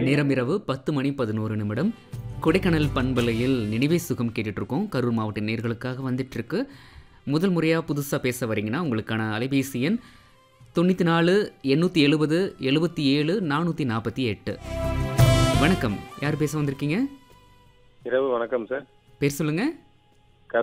நேரம் இரவு 10:11 கொடைக்கானல் பண்பலையில் நினைவே சுகம் கேட்டுட்ருக்கோம். கரூர் மாவட்ட நேர்களுக்காக வந்துட்டுருக்கு. முதல் முறையாக புதுசாக பேச வரீங்கன்னா உங்களுக்கான அலைபேசி எண் 94 870 77 448. வணக்கம், யார் பேச வந்திருக்கீங்க? இரவு வணக்கம் சார். பேர் சொல்லுங்கள்.